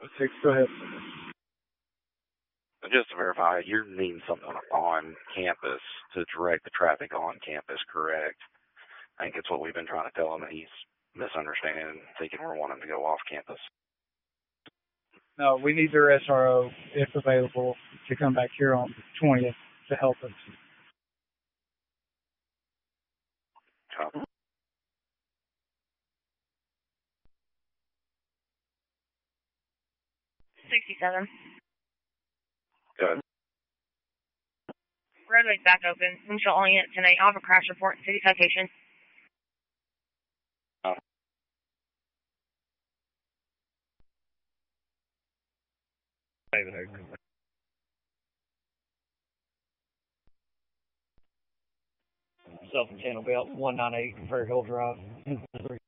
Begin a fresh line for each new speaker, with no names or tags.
Six, go ahead.
Just to verify, you're needing something on campus to direct the traffic on campus, correct? I think it's what we've been trying to tell him, and he's misunderstanding, thinking we're wanting to go off campus.
No, we need their SRO, if available, to come back here on the 20th to help us.
Copy.
$67.
Good.
Roadway's back open. Windshield only at 10-8. I'll have a crash report. City citation.
Self and Channel Belt, 198 Fair Hill Drive, Missouri.